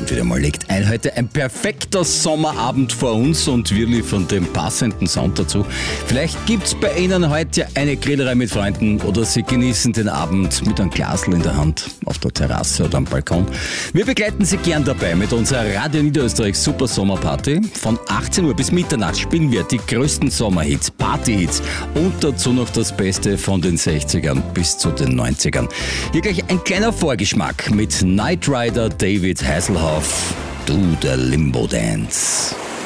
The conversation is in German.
Und wieder mal liegt heute ein perfekter Sommerabend vor uns und wir liefern den passenden Sound dazu. Vielleicht gibt's bei Ihnen heute eine Grillerei mit Freunden oder Sie genießen den Abend mit einem Glasl in der Hand auf der Terrasse oder am Balkon. Wir begleiten Sie gern dabei mit unserer Radio Niederösterreich Super Sommerparty. Von 18 Uhr bis Mitternacht spielen wir die größten Sommerhits, Partyhits und dazu noch das Beste von den 60ern bis zu den 90ern. Hier gleich ein kleiner Vorgeschmack mit Knight Rider, David Hasselhoff, Do the Limbo Dance.